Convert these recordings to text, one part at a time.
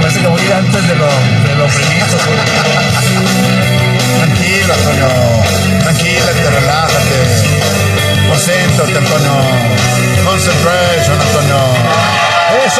parece que voy a ir antes de lo previsto. Tranquilo, Antonio. Tranquilate, relájate. Concéntrate, Antonio. Concentration, Antonio. Eso,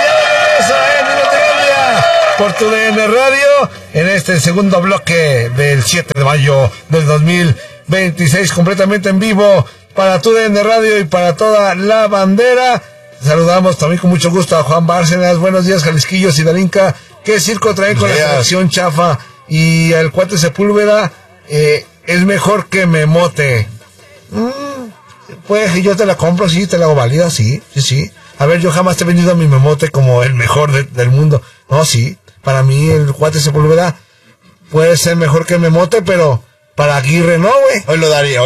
por tu DN Radio, en este segundo bloque del 7 de mayo del 2026, completamente en vivo para tu DN Radio y para toda la bandera. Saludamos también con mucho gusto a Juan Bárcenas. Buenos días, Jalisquillos y Darinka. ¿Qué circo trae con la selección chafa? Y el cuate Sepúlveda, es mejor que Memote. Pues yo te la compro, sí, te la hago válida, sí. A ver, yo jamás te he vendido a mi Memote como el mejor del mundo. No, sí. Para mí el cuate Sepúlveda puede ser mejor que Memote, pero para Aguirre no, güey. Hoy lo daría,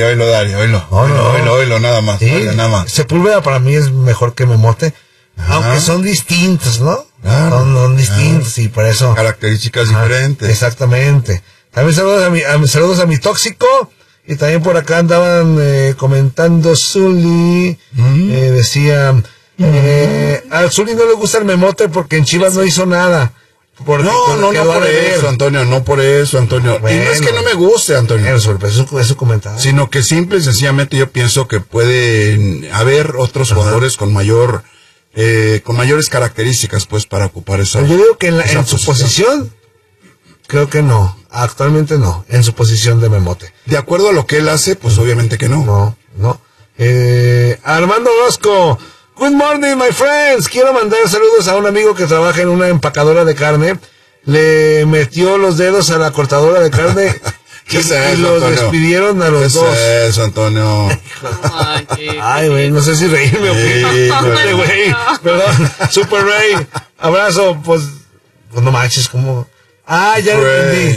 nada más. Sí, nada más. Sepúlveda para mí es mejor que Memote, aunque son distintos, ¿no? Son distintos y por eso. Características diferentes. Exactamente. También saludos a mi tóxico. Y también por acá andaban comentando Zuli. Decía, al Zuli no le gusta el Memote porque en Chivas no hizo nada. No por eso, Antonio. Bueno, y no es que no me guste, Antonio. Es su comentario. Sino que simple y sencillamente yo pienso que pueden haber otros jugadores con mayores características, pues, para ocupar esa. Yo digo que en su posición, creo que no. Actualmente no. En su posición de Memote. De acuerdo a lo que él hace, pues obviamente que no. No. Armando Orozco. Good morning, my friends. Quiero mandar saludos a un amigo que trabaja en una empacadora de carne. Le metió los dedos a la cortadora de carne ¿Qué es eso, y los Antonio? Despidieron a los dos. ¿Qué es eso, Antonio? Ay, güey, no sé si reírme o qué. Güey, perdón. Super Ray, abrazo, pues no manches, como... ya lo entendí.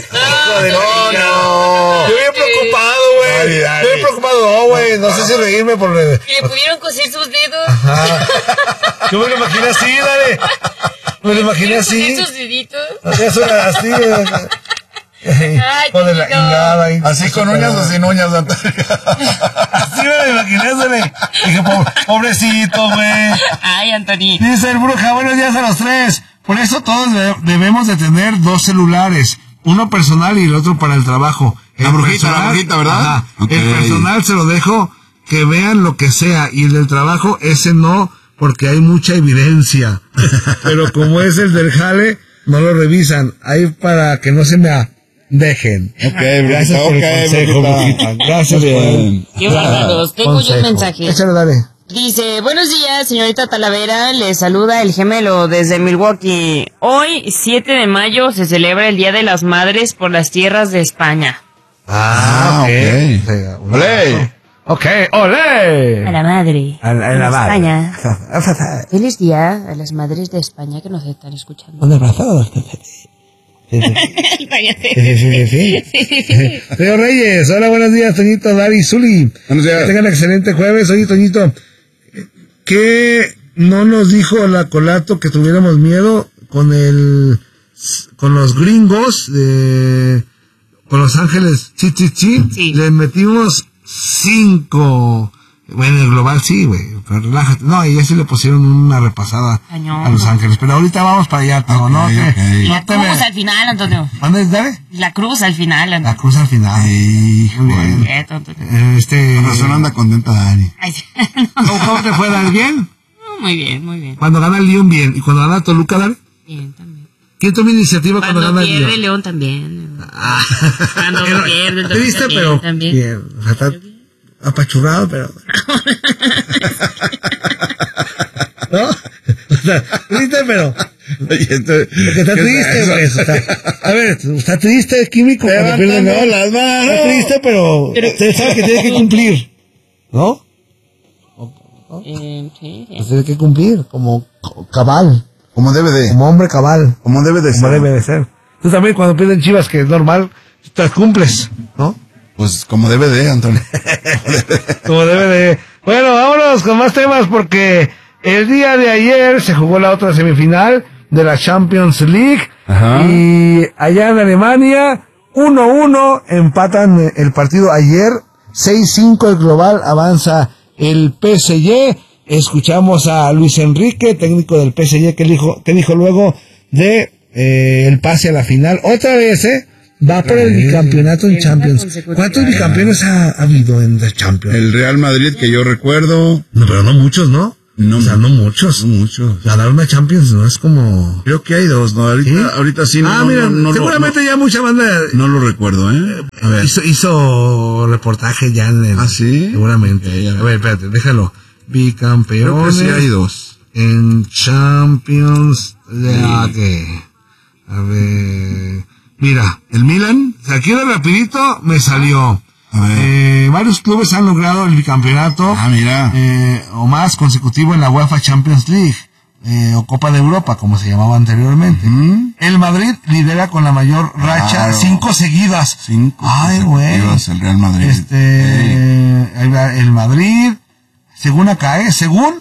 No. Yo bien preocupado, güey. No sé si reírme por... ¿Le pudieron coser sus dedos? Ajá. Yo me lo imaginé así, dale. Me lo imaginé así. ¿Sus deditos? Eso era así. Ay, Con la chingada. Así con uñas o sin uñas, Antonio. Así me lo imaginé, dale. Dije, pobrecito, güey. Ay, Anthony. Dice el Bruja, buenos días a los tres. Por eso todos debemos de tener 2 celulares. Uno personal y el otro para el trabajo. La brujita, ¿verdad? Ajá. Okay. El personal se lo dejo que vean lo que sea. Y el del trabajo, ese no, porque hay mucha evidencia. Pero como es el del jale, no lo revisan. Ahí para que no se me dejen. Gracias por el consejo, brujita. Gracias por el Qué bárbaros. Tengo yo un mensaje. Échale, dale. Dice, buenos días, señorita Talavera, le saluda el gemelo desde Milwaukee. Hoy, 7 de mayo, se celebra el Día de las Madres por las tierras de España. Ok. ¡Olé! Ok, olé. A la madre. A la madre. España. Feliz día a las madres de España que nos están escuchando. Un abrazo. Sí. Señor Reyes, hola, buenos días, Toñito, Dari, Zuli. Buenos días. Que tengan excelente jueves. Oye, Toñito, ¿qué no nos dijo la Colato que tuviéramos miedo con los gringos con Los Ángeles? Sí. Le metimos 5. Bueno, en el global sí, güey, pero relájate. No, y ya sí le pusieron una repasada a Los Ángeles. Pero ahorita vamos para allá, Toño, ¿no? La cruz al final, Antonio. ¿Dónde, dale? La cruz al final, Antonio. La cruz al final. Sí, Muy bien. Con razón anda contenta Dani. Ay, sí. ¿Cómo te fue, Dani? ¿Bien? Muy bien. Cuando gana el León, bien. ¿Y cuando gana Toluca, Dani? Bien, también. ¿Quién toma iniciativa cuando gana el pierde León? León también. Cuando pierde el Triste, Toluca pero también. bien. O sea, está apachurrado, pero... ¿No? O sea, triste, pero... Porque está triste, güey. A ver, está triste, químico, cuando pierde el León. Las manos. Está triste, pero usted sabe que tiene que cumplir, ¿no? Sí. Pues tiene que cumplir, como cabal. Como debe de. Como hombre cabal. Como debe de Como ser. debe de ser. Tú también cuando pierden Chivas, que es normal, te cumples, ¿no? Pues como debe de, Antonio. Como debe de. Bueno, vámonos con más temas porque el día de ayer se jugó la otra semifinal de la Champions League. Ajá. Y allá en Alemania, 1-1, empatan el partido ayer, 6-5 el global, avanza el PSG. Escuchamos a Luis Enrique, técnico del PSG, que dijo luego de el pase a la final. Otra vez, va por el bicampeonato en Champions. ¿Cuántos bicampeones ha habido en The Champions? El Real Madrid, que yo recuerdo. No, pero no muchos, ¿no? No, o sea, no muchos. No muchos. Ganar una Champions no es como... Creo que hay 2, ¿no? Ahorita sí. Mira, seguramente ya mucha banda... No lo recuerdo, A ver. Hizo reportaje ya en el... ¿Ah, sí? Seguramente. A ver, espérate, déjalo. Bicampeones. Creo que sí hay 2. En Champions... A ver... Mira, el Milan, aquí de rapidito me salió. Varios clubes han logrado el bicampeonato mira. O más consecutivo en la UEFA Champions League o Copa de Europa, como se llamaba anteriormente. El Madrid lidera con la mayor racha, 5 seguidas. 5 Ay, güey. El Real Madrid. El Madrid, según acá, según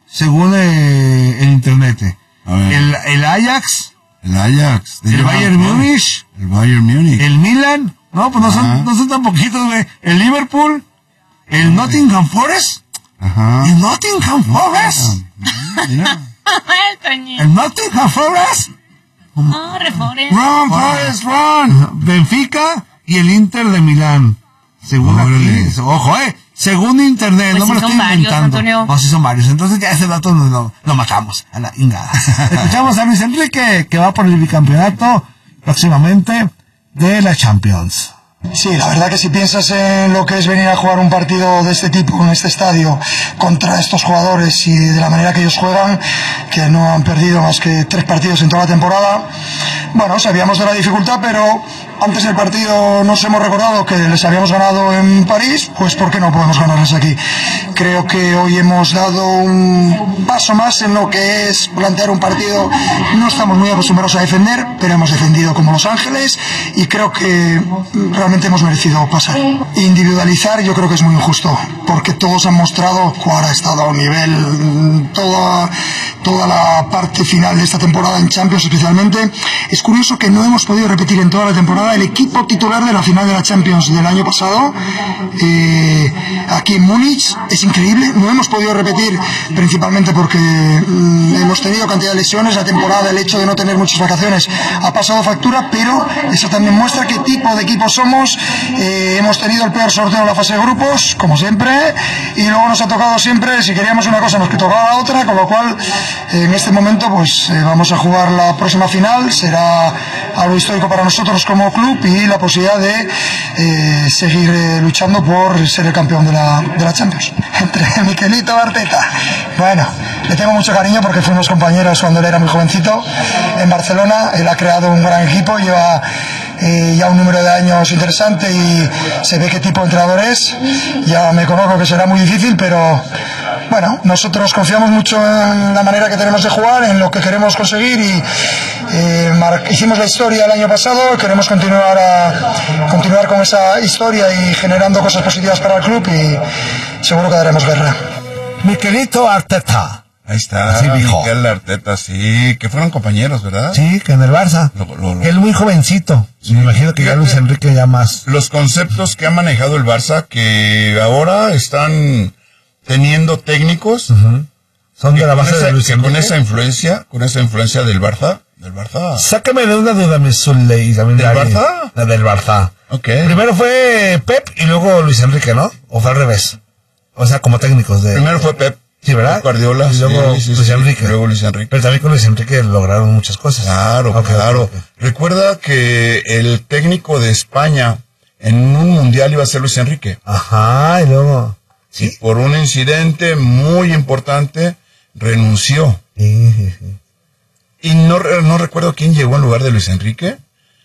el internet. El Ajax. El Ajax. El Bayern Múnich. El Bayern Múnich. El Milan. No, pues no son tan poquitos, güey. El Liverpool. El Nottingham Forest. El Nottingham Forest. Mira. El Nottingham Forest. Run, Forest, run. Benfica y el Inter de Milán. Según aquí. Ojo, según internet, pues no me lo estoy inventando. No, sí son varios. Entonces ya ese dato lo matamos a la ingada. Escuchamos a Luis Enrique, que va por el bicampeonato próximamente de la Champions. Sí, la verdad que si piensas en lo que es venir a jugar un partido de este tipo en este estadio contra estos jugadores y de la manera que ellos juegan, que no han perdido más que 3 partidos en toda la temporada, bueno, sabíamos de la dificultad, pero antes del partido nos hemos recordado que les habíamos ganado en París, pues ¿por qué no podemos ganarles aquí? Creo que hoy hemos dado un paso más en lo que es plantear un partido. No estamos muy acostumbrados a defender, pero hemos defendido como Los Ángeles y creo que realmente hemos merecido pasar. Individualizar yo creo que es muy injusto, porque todos han mostrado cuál ha estado a un nivel, toda la parte final de esta temporada en Champions especialmente. Es curioso que no hemos podido repetir en toda la temporada el equipo titular de la final de la Champions del año pasado, aquí en Múnich. Es increíble, no hemos podido repetir principalmente porque hemos tenido cantidad de lesiones. La temporada, el hecho de no tener muchas vacaciones ha pasado factura, pero eso también muestra qué tipo de equipo somos. Hemos tenido el peor sorteo en la fase de grupos, como siempre, y luego nos ha tocado siempre, si queríamos una cosa nos tocaba la otra, con lo cual en este momento pues vamos a jugar la próxima final. Será algo histórico para nosotros como club y la posibilidad de seguir luchando por ser el campeón de la Champions. Entre Mikelito y Arteta, bueno, le tengo mucho cariño porque fuimos compañeros cuando él era muy jovencito en Barcelona. Él ha creado un gran equipo, lleva ya un número de años interesante y se ve qué tipo de entrenador es. Ya me conozco que será muy difícil, pero bueno, nosotros confiamos mucho en la manera que tenemos de jugar, en lo que queremos conseguir y hicimos la historia el año pasado. Queremos continuar con esa historia y generando cosas positivas para el club y seguro que daremos guerra. Mikelito Arteta. Ahí está, así dijo. Mikel Arteta, sí, que fueron compañeros, ¿verdad? Sí, que en el Barça. Él muy jovencito. Sí, me imagino que ya Luis Enrique ya más. Los conceptos que ha manejado el Barça, que ahora están teniendo técnicos, son de la base de Luis Enrique. Con esa influencia del Barça. Sácame de una duda, mi Zuley. ¿Del Barça? La del Barça. Okay. Primero fue Pep y luego Luis Enrique, ¿no? ¿O fue al revés? O sea, como técnicos de... Primero fue Pep. Sí, ¿verdad? Guardiola. Y luego Luis Enrique. Luego Luis Enrique. Pero también con Luis Enrique lograron muchas cosas. Claro. Recuerda que el técnico de España en un mundial iba a ser Luis Enrique. Ajá, y luego... Sí. Y por un incidente muy importante renunció. Sí. Y no recuerdo quién llegó en lugar de Luis Enrique.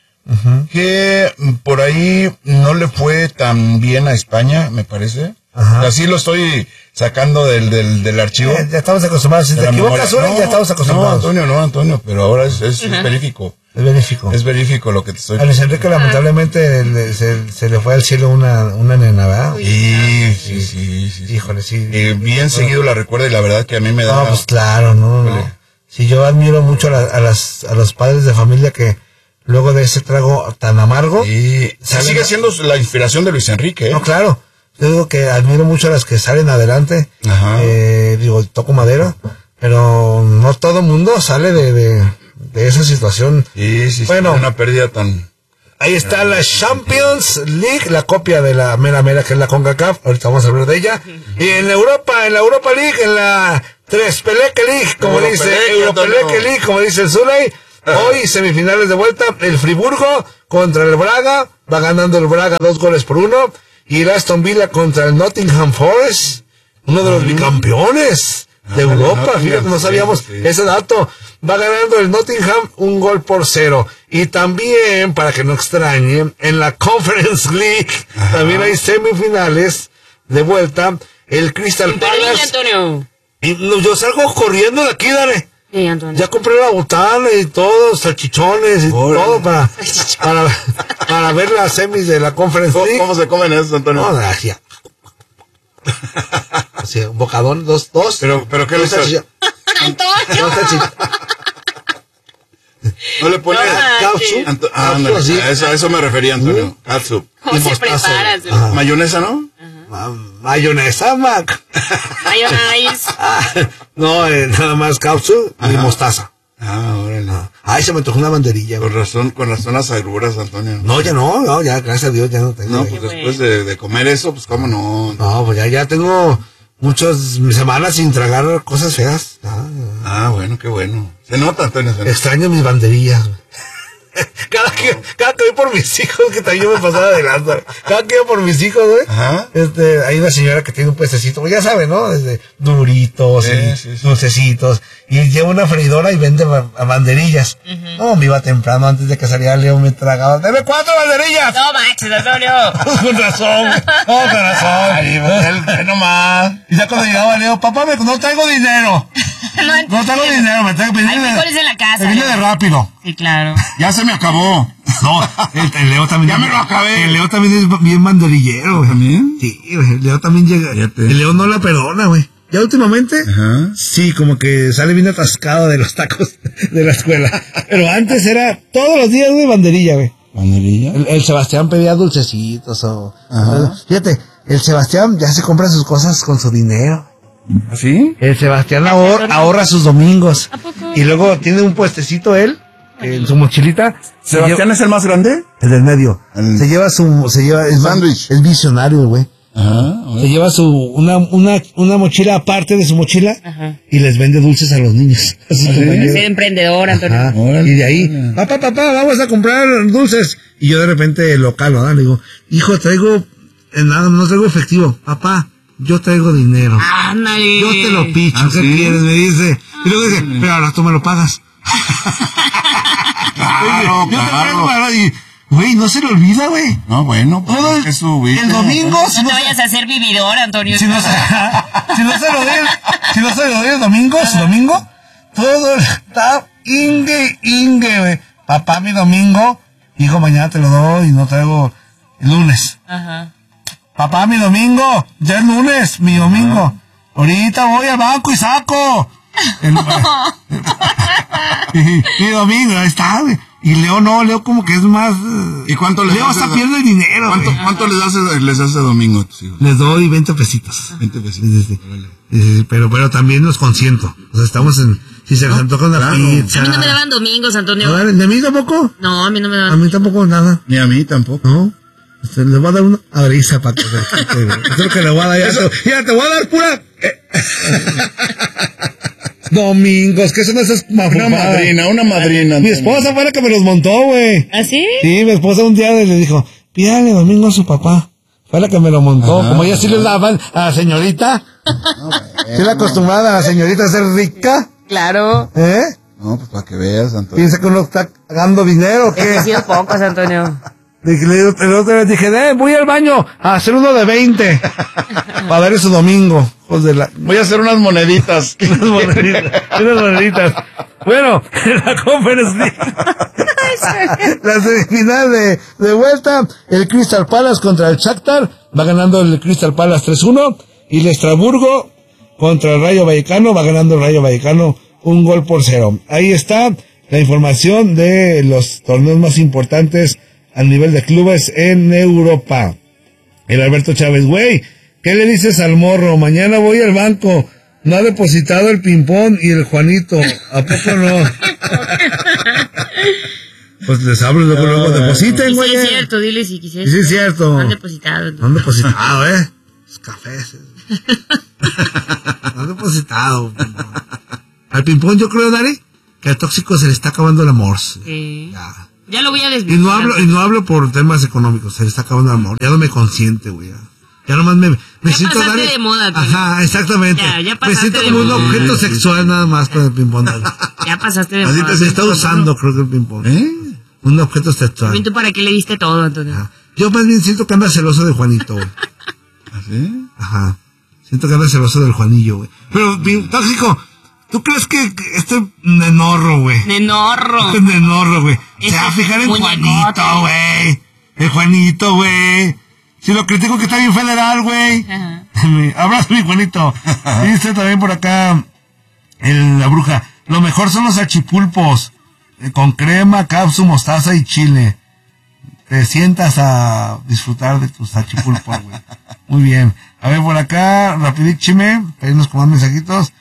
Que por ahí no le fue tan bien a España, me parece. Así lo estoy sacando del archivo. Ya estamos acostumbrados. Si te equivocas ya estamos acostumbrados. No, Antonio, pero ahora es verífico. Es verífico lo que te estoy... A Luis Enrique lamentablemente se le fue al cielo una nena, ¿verdad? Sí. Híjole, sí. Bien seguido la recuerda y la verdad que a mí me da... No, pues claro, no. Sí, yo admiro mucho a los padres de familia que luego de ese trago tan amargo... sigue siendo la inspiración de Luis Enrique, No, claro. Yo digo que admiro mucho a las que salen adelante. Toco madera. Pero no todo mundo sale de de esa situación. Sí, bueno, una pérdida tan... Ahí está la Champions League, la copia de la mera que es la CONCACAF, ahorita vamos a hablar de ella. Y en la Europa League, en la Trespeleque League, como dice el Zuley, hoy semifinales de vuelta, el Friburgo contra el Braga, va ganando el Braga 2-1, y el Aston Villa contra el Nottingham Forest, uno de los bicampeones de Europa, fíjate, no sabíamos ese dato. Va ganando el Nottingham 1-0. Y también, para que no extrañen, en la Conference League también hay semifinales de vuelta. El Crystal Palace. Antonio. Y yo salgo corriendo de aquí, dale. Sí, Antonio. Ya compré la botana y todo, salchichones y todo para ver las semis de la Conference League. ¿Cómo se comen esos, Antonio? No, ya. Así, un bocadón, dos. Pero ¿qué le estás? Antonio. No le pones catsup. A eso me refería, Antonio. Catsup. ¿Cómo se prepara? Mayonesa, ¿no? Mayonesa, Mac. Mayonnaise. No, nada más catsup y mostaza. Órale. Ay, se me antojó una banderilla. Con razón las agruras, Antonio. No, ya, gracias a Dios, ya no tengo. No, pues después de comer eso, pues cómo no. No, pues ya tengo muchas semanas sin tragar cosas feas. Bueno, qué bueno. Se nota, Antonio. Extraño mis banderillas. Cada que voy por mis hijos, que también me pasaba de lanza. Cada que voy por mis hijos, güey. Ajá. Hay una señora que tiene un puestecito, pues ya sabe, ¿no? Duritos y dulcecitos. Y lleva una freidora y vende banderillas. No, me iba temprano antes de que saliera Leo, me tragaba. ¡Deme 4 banderillas! No manches, Antonio. Con razón. Ay, nomás. Y ya cuando llegaba Leo, papá, no traigo dinero. No traigo dinero, me traigo Hay frijoles en la casa. Me viene de rápido. Sí, claro. Ya se me acabó. No, el Leo también. Ya me lo acabé. El Leo también es bien banderillero, güey. ¿También? Sí, güey. El Leo también llega. Fíjate. El Leo no la perdona, güey. Ya últimamente, Ajá. sí, como que sale bien atascado de los tacos de la escuela. Pero antes era todos los días, güey, banderilla, güey. ¿Banderilla? El Sebastián pedía dulcecitos o... Ajá. Fíjate, el Sebastián ya se compra sus cosas con su dinero. ¿Así? El Sebastián ahorra sus domingos. ¿A poco? Y luego tiene un puestecito él, en su mochilita. ¿Sebastián es el más grande? El del medio. El- Se lleva es sándwich. Es visionario, güey. Ajá. Se lleva una mochila aparte de su mochila. Ajá. Y les vende dulces a los niños. A sus compañeros. Ser emprendedor, Antonio. Ajá. Órale. Y de ahí, papá, vamos a comprar dulces. Y yo de repente local, ¿verdad? Le digo, hijo, traigo, nada, no traigo efectivo. Papá, yo traigo dinero. Ándale. Yo te lo picho, ¿qué ¿sí? quieres? Me dice. Y luego dice, pero ahora tú me lo pagas. Claro, Yo te traigo claro. para... Y, güey, no se le olvida, güey. No, bueno, pues Todo es que su el domingo, No te vayas a hacer vividor, Antonio. si no se lo doy el domingo, su domingo, todo está ingue, güey. Papá, mi domingo, hijo, mañana te lo doy y no traigo el lunes. Ajá. Papá, mi domingo, ya es lunes, mi domingo. Ahorita voy al banco y saco. Mi domingo, ahí está, güey. Y Leo como que es más... ¿Y cuánto les Leo haces? hasta pierde el dinero, ¿Cuánto les hace domingo a tus hijos? Les doy 20 pesitos. 20 pesitos. Sí. Pero también los consiento. O sea, estamos en... Si se les antoja una claro. pizza... A mí no me daban domingos, Antonio. A ver, ¿de mí tampoco? No, a mí no me A daban. mí tampoco nada. Ni a mí tampoco. ¿No? Le voy a dar una... A ver, y zapatos. Eso es lo que le voy a dar. Ya te voy a dar pura... Domingos, que son esas Una madrina. Mi esposa fue la que me los montó, güey. ¿Ah, sí? Sí, mi esposa un día le dijo, pídale domingo a su papá. Fue la que me lo montó. Ajá. Como ella sí le daban a la señorita. Sí, la acostumbrada a la señorita a ser rica. Claro. ¿Eh? No, pues para que veas, Antonio. Piensa que uno está ganando dinero, ¿o qué? He sido pocos, Antonio. El otro día dije, voy al baño a hacer uno de 20. Para darle su domingo. Voy a hacer unas moneditas. Unas moneditas. Bueno, en la Conference League. La semifinal de vuelta, el Crystal Palace contra el Shakhtar, va ganando el Crystal Palace 3-1, y el Estrasburgo contra el Rayo Vallecano, va ganando el Rayo Vallecano 1-0. Ahí está la información de los torneos más importantes a nivel de clubes en Europa. El Alberto Chávez, güey, ¿qué le dices al morro? Mañana voy al banco. No ha depositado el ping-pong y el Juanito. ¿A poco no? Pues les abro luego depositen, güey. Sí, es cierto, dile si quisieras. Sí, es cierto. Han depositado. Han depositado, Los cafés. Han depositado. Al ping-pong yo creo, Dari, que al tóxico se le está acabando el amor. Sí. Ya lo voy a desviar. Y no hablo por temas económicos, se le está acabando el amor. Ya no me consiente, güey. Ya nomás me siento pasaste Dari. de moda, tío. Ajá, exactamente. Ya me siento pasaste como de un moda. objeto sexual nada más con el ping-pong, Dari. Ya pasaste de Así moda. que se está usando, creo que el ping-pong. Un objeto sexual. ¿Y tú para qué le diste todo, Antonio? Ajá. Yo más bien siento que anda celoso de Juanito, güey. ¿Así? Ajá. Siento que anda celoso del Juanillo, güey. Pero, tóxico, ¿tú crees que este nenorro, güey? Nenorro. Este nenorro, güey. Se Ese va a fijar en muñecote. Juanito, güey. El Juanito, güey. Si lo critico que está bien federal, güey. Ajá. Abrazo, mi Juanito. Dice también por acá la bruja. Lo mejor son los achipulpos. Con crema, capsu, mostaza y chile. Te sientas a disfrutar de tus achipulpos, güey. Muy bien. A ver, por acá, rapidíchime, pedirnos con más mensajitos.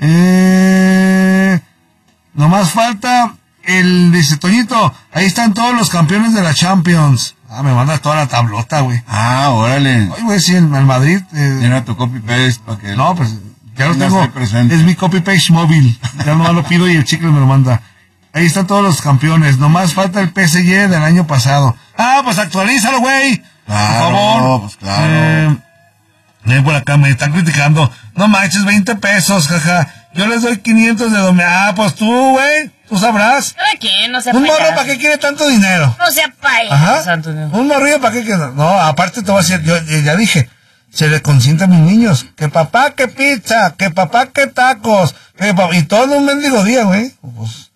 Nomás falta dice Toñito, ahí están todos los campeones de la Champions. Me manda toda la tablota, güey. Órale. Oye, güey, sí, el Madrid. Tiene tu copy-paste para que... No, pues, ya lo tengas tengo. ahí presente. Es mi copy-paste móvil. Ya nomás lo pido y el chicle me lo manda. Ahí están todos los campeones. Nomás falta el PSG del año pasado. Pues actualízalo, güey. Claro, por favor. pues claro. Ven por acá, me están criticando. No manches, 20 pesos, jaja. Yo les doy 500 de domingo. Pues tú, güey. Tú sabrás. ¿Para qué? No sea Un morro, payaso. ¿para qué quiere tanto dinero? No sea payaso, Ajá. Antonio. Un morrillo, ¿para qué quiere? No, aparte te voy a decir, yo ya dije. Se le consiente a mis niños. Que papá, que pizza. Que papá, que tacos. Y todo un mendigo día, güey. Pues...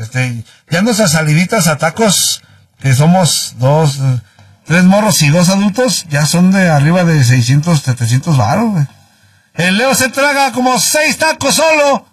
ya nuestras saliditas a tacos, que somos 3 morros y 2 adultos, ya son de arriba de 600, 700 varos, güey. El Leo se traga como 6 tacos solo.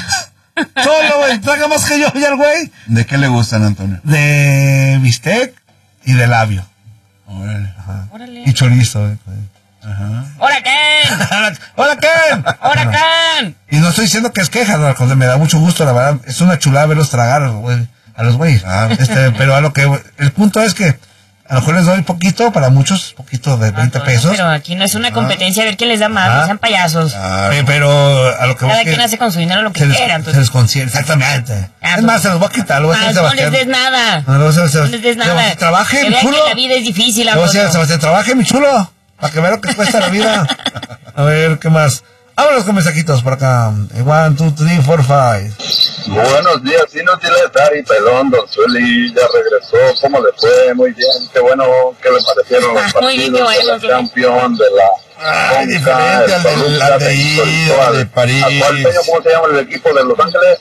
Solo, güey, traga más que yo ya el güey. ¿De qué le gustan, Antonio? De bistec y de labio. Órale. Ajá. Órale. Y chorizo, güey. Ajá. ¡Hola, Ken! ¡Hola, Ken! ¡Hola, Ken! Y no estoy diciendo que es queja, no, me da mucho gusto, la verdad. Es una chulada verlos tragar, güey, a los güeyes. Pero a lo que... El punto es que a lo mejor les doy poquito, para muchos, poquito de 20 pesos. Pero aquí no es una competencia a ver quién les da más, no sean payasos. Pero a lo que... Cada quien hace con su dinero lo que quiera. Se les consigue, exactamente. Es más, se los voy a quitar. No les des nada. No les des nada. Trabaje, que mi vean chulo. que la vida es difícil, Sebastián, trabaje, mi chulo. Para que vea lo que cuesta la vida. A ver, ¿qué más? Vámonos con mensajitos por acá. 1, 2, 3, 4, 5. Buenos días, inútiles, Dari Pelón, Don Sueli ya regresó. ¿Cómo le fue? Muy bien, qué bueno. ¿Qué le parecieron los Muy bien, partidos qué bueno, de la Campeón, de la diferente al de París. ¿Cómo se llama el equipo de Los Ángeles?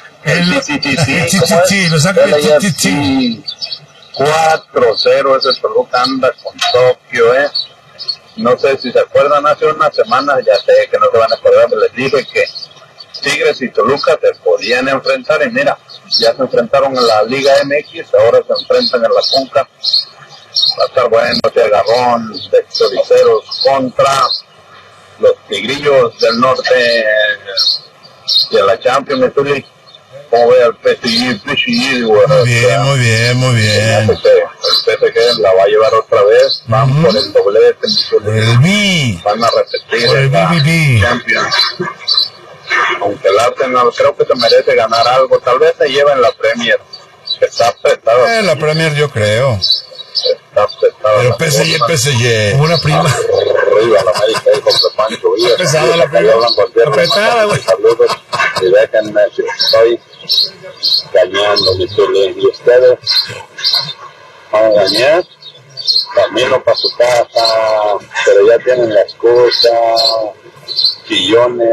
Los Ángeles. 4-0, ese Toluca anda con Tokio, No sé si se acuerdan, hace unas semanas, ya sé que no se van a acordar, pero les dije que Tigres y Toluca se podían enfrentar, y mira, ya se enfrentaron en la Liga MX, ahora se enfrentan en la Conca. Va a estar bueno ese agarrón de choriceros contra los Tigrillos del Norte de la Champions League. Como ve al PSG, bueno, Muy bien. El PSG la va a llevar otra vez, van por el doblete, van a repetir la Champions. Aunque el Arsenal creo que se merece ganar algo, tal vez se lleva en la Premier, está apretada. La Premier yo creo. Está apretada. Pero PSG. Como una prima. Arriba la América y contra Pancho Villa. Pesada la prima. Apretada, güey. Saludos y déjenme si estoy engañando, mi Zuli. Y ustedes van a engañar, camino para su casa, pero ya tienen la excusa. Chillones,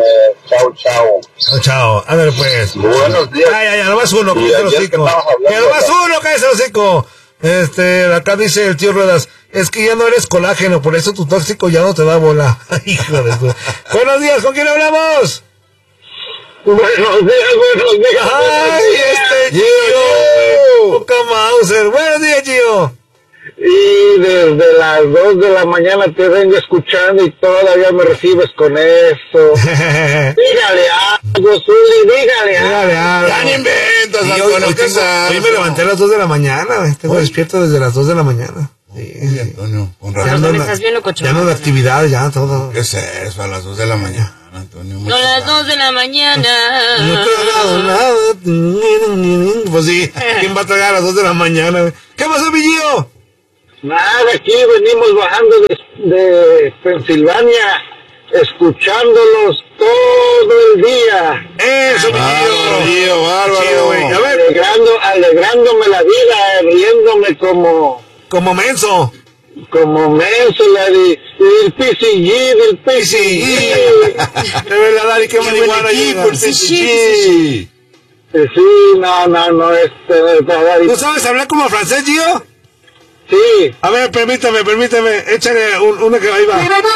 chao. Ándale pues. Buenos días. Ya, nomás uno, cállese el hocico. Cállese el hocico. Acá dice el tío Ruedas, es que ya no eres colágeno, por eso tu tóxico ya no te da bola. Hijo de su... Buenos días, ¿con quién hablamos? Buenos días. ¡Ay, Gio! ¡Poca Mauser! ¡Buenos días, Gio! Y desde las 2 de la mañana te vengo escuchando y todavía me recibes con eso. Dígale a... Zuli, dígale. Ya ni inventas, Antonio. Hoy me levanté a las 2 de la mañana, güey. Tengo despierto desde las 2 de la mañana. Sí, Antonio, con Ya razón. no estás bien locochón. Ya no de actividad, ya todo. ¿Qué es eso? A las 2 de la mañana, Antonio. Son las 2 de la mañana. No te he dado nada. Pues sí, ¿quién va a tragar a las 2 de la mañana, güey? ¿Qué pasó, mi Gio? Nada, aquí venimos bajando de Pensilvania, escuchándolos todo el día, Eso, mi Gio. Gio, bárbaro. Chido, güey. A ver, alegrándome la vida, riéndome como menso. como menso, del PCG, del PCG. De verdad, Dari, qué marihuana llega. Sí. Sí, no, ¿Tú sabes hablar como francés, Gio? sí. A ver, permítame, échale una que ahí va.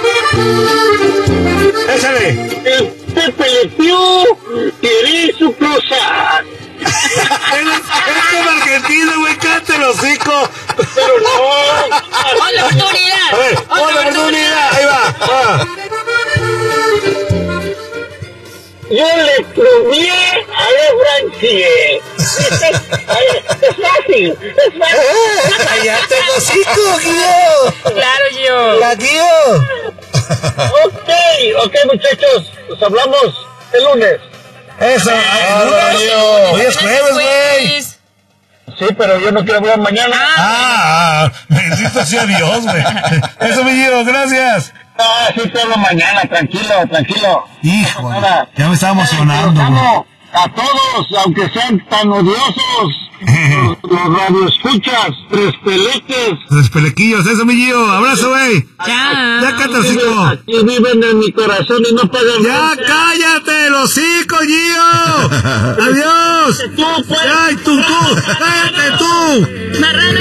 Échale. El Pepe Le Pew quiere su cosa. Es como argentino, güey, cállate el hocico. Pero no. ¡Otra oportunidad! A ver, otra oportunidad, ahí va. Yo le prometí a la Francia. Es fácil. Cállate el hocico, Gio. Claro, yo. La Gio. Ok, muchachos. Nos hablamos el lunes. Eso, hoy es jueves, güey. Sí, pero yo no quiero hablar mañana. Bendito sea Dios, güey. Eso, mi Gio, gracias. Sí te hablo mañana, tranquilo. Hijo, Nada. ya me estaba emocionando, Los güey. amo a todos, aunque sean tan odiosos. Los radioescuchas, tres peleques. Los pelequillos, eso, mi Gio. Abrazo, güey. Ya. Ya cállate el hocico. Aquí viven en mi corazón y no pagan. Ya cállate el hocico, Gio. Adiós. Tú, pues. Ay, tú. Cállate tú.